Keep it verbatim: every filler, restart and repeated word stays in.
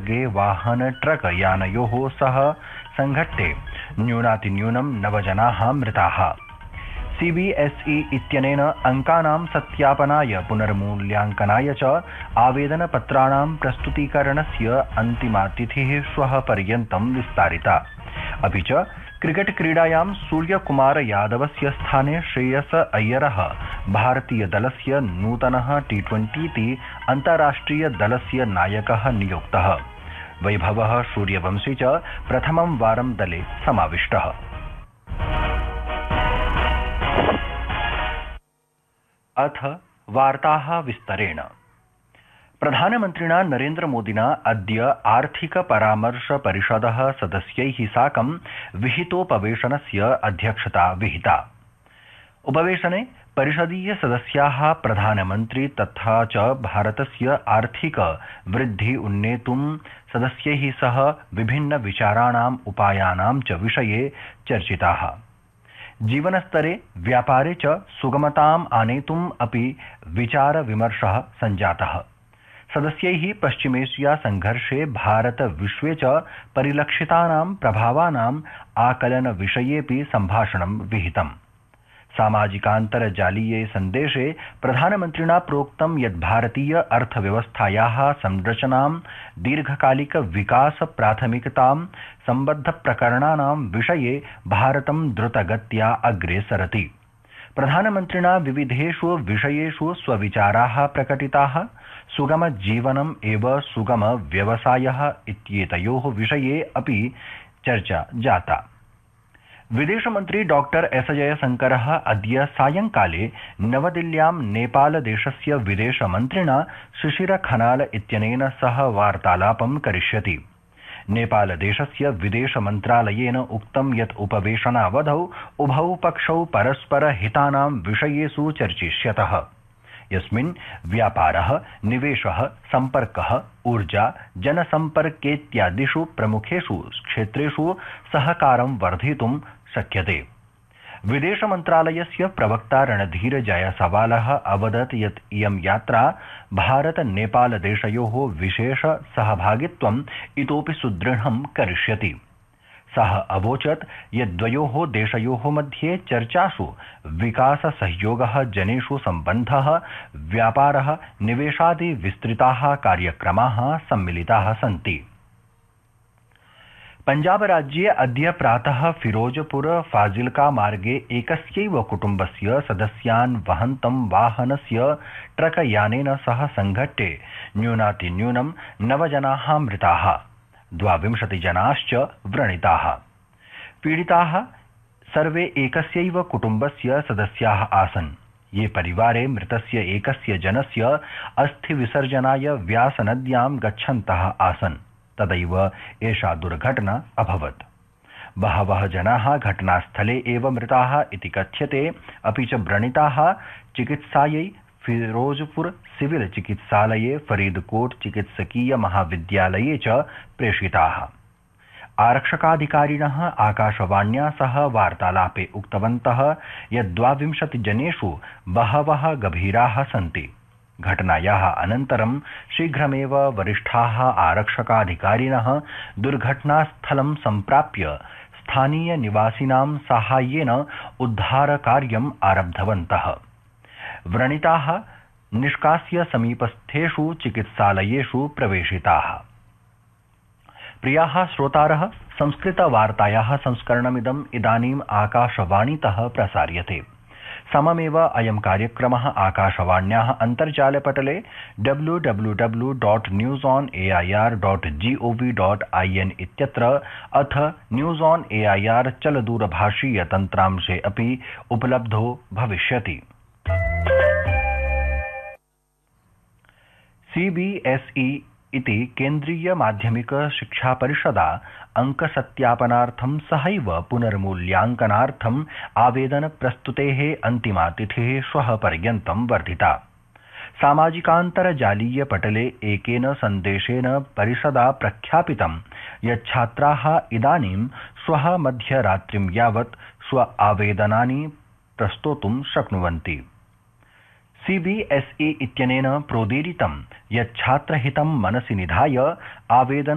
मार्गे वाहन ट्रक यानयोः सह संघट्टे न्यूनातिन्यूनं नव जनाः मृताः। सीबीएसई इत्यनेन अंकानां सत्यापनाय पुनर्मूल्यांकनाय च आवेदनपत्राणां प्रस्तुतीकरणस्य अन्तिमा तिथिः श्वः पर्यन्तं विस्तारिता। अपि च क्रिकेट क्रीडायां सूर्यकुमार यादवस्य स्थाने श्रेयस अय्यरः भारतीयदलस्य नूतनः टी ट्वेंटी अन्ताराष्ट्रिय दलस्य नायकः नियुक्तः। वैभवः सूर्यवंशी च प्रथमं वारं दले समाविष्टः। अथ वार्ताः विस्तरेण। प्रधानमन्त्रिणा नरेन्द्रमोदिना अद्य आर्थिक परामर्श परिषदः सदस्यैः साकं विहितोपवेशनस्य अध्यक्षता विहिता। उपवेशने परिषदीय सदस्याः प्रधानमन्त्री तथा च भारतस्य आर्थिक वृद्धि उन्नेतुं सदस्यैः सह विभिन्न विचाराणाम् उपायानां च विषये चर्चिताः। जीवनस्तरे व्यापारे च सुगमताम् आनेतुम् अपि विचार विमर्शः सञ्जातः। सदस्यैः पश्चिमेशिया संघर्षे भारत विश्वे च परिलक्षितानां प्रभावानाम् आकलन विषयेऽपि सम्भाषणं विहितम्। सामाजिकान्तर्जालीये सन्देशे प्रधानमन्त्रिणा प्रोक्तं यत् भारतीय अर्थव्यवस्थायाः संरचनां दीर्घकालिक विकास प्राथमिकतां सम्बद्ध प्रकरणानां विषये भारतं द्रुतगत्या अग्रे सरति। प्रधानमन्त्रिणा विविधेषु विषयेषु स्वविचाराः प्रकटिताः। सुगम जीवनम् एव सुगम व्यवसायः इत्येतयोः विषये अपि चर्चा जाता। विदेशमन्त्री डॉक्टर एस जयशंकरः अद्य सायंकाले नवदिल्ल्यां नेपालदेशस्य विदेशमन्त्रिणा शिशिर खनाल इत्यनेन सह वार्तालापं करिष्यति। नेपालदेशस्य विदेशमन्त्रालयेन उक्तं यत् उपवेशनावधौ उभौ पक्षौ परस्पर हितानां विषयेषु चर्चिष्यतः, यस्मिन् व्यापारः, निवेशः, सम्पर्कः, ऊर्जा, जनसम्पर्केत्यादिषु प्रमुखेषु क्षेत्रेषु सहकारं वर्धितुं शक्यते। विदेशमन्त्रालयस्य प्रवक्ता रणधीर जायसवालः अवदत् यत् इयं यात्रा भारत नेपाल देशयोः विशेष सहभागित्वम् इतोपि सुदृढं करिष्यति। सः अवोचत् यत् द्वयोः देशयोः मध्ये चर्चासु विकास सहयोगः, जनेषु सम्बन्धः, व्यापारः, निवेशादि विस्तृताः कार्यक्रमाः सम्मिलिताः सन्ति। पंजाब राज्ये अद्य प्रातः फिरोजपुर फाजिल्का मार्गे एकस्यैव कुटुम्बस्य सदस्यान् वहन्तं वाहनस्य ट्रक यानेन सह संघट्टे न्यूनातिन्यूनं नव जनाः मृताः, द्वाविंशति जनाश्च व्रणिताः। पीडिताः सर्वे एकस्यैव कुटुम्बस्य सदस्याः आसन्, ये परिवारे मृतस्य एकस्य जनस्य अस्थिविसर्जनाय व्यासनद्यां गच्छन्तः आसन्। तदैव एषा दुर्घटना अभवत्। बहवः जनाः घटनास्थले एव मृताः इति कथ्यते। अपि च व्रणिताः चिकित्सायै फिरोजपुर सिविल चिकित्सालये, फरीदकोट चिकित्सकीय महाविद्यालये च प्रेषिताः। आरक्षकाधिकारिणः आकाशवाण्या सह वार्तालापे उक्तवन्तः यत् द्वाविंशति जनेषु बहवः गभीराः सन्ति। घटनायाः अनन्तरं शीघ्रमेव वरिष्ठाः आरक्षकाधिकारिणः दुर्घटनास्थलं सम्प्राप्य स्थानीय निवासिनां साहाय्येन उद्धारकार्यम् आरब्धवन्तः। व्रणिताः निष्कास्य समीपस्थेषु चिकित्सालयेषु प्रवेशिताः। प्रियाः श्रोतारः, संस्कृतवार्तायाः संस्करणमिदम् इदानीम् आकाशवाणीतः प्रसार्यते। सममेव अयं कार्यक्रमः आकाशवाण्याः अन्तर्जालपटले W W W dot news on A I R dot G O V dot I N इत्यत्र अथ news on A I R चलदूरभाषीय तन्त्रांशे अपि उपलब्धो भविष्यति। सी बी एस ई इति केन्द्रीय माध्यमिक शिक्षा परिषदा अंकसत्यापनार्थं सहैव पुनर्मूल्यांकनार्थम् आवेदन प्रस्तुतेः अन्तिमा तिथिः श्वः पर्यन्तं वर्धिता। सामाजिकान्तर्जालीय पटले एकेन सन्देशेन परिषदा प्रख्यापितं यत् छात्राः इदानीं श्वः मध्यरात्रिं यावत् स्व आवेदनानि प्रस्तोतुं शक्नुवन्ति। सी बी एस ई इत्यनेन प्रोदीरितं यत् छात्रहितं मनसि निधाय आवेदन